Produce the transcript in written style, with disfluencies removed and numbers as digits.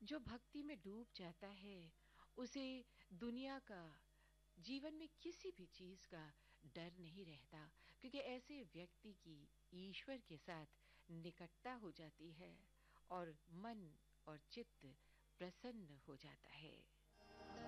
जो भक्ति में डूब जाता है उसे दुनिया का, जीवन में किसी भी चीज का डर नहीं रहता, क्योंकि ऐसे व्यक्ति की ईश्वर के साथ निकटता हो जाती है और मन और चित्त प्रसन्न हो जाता है।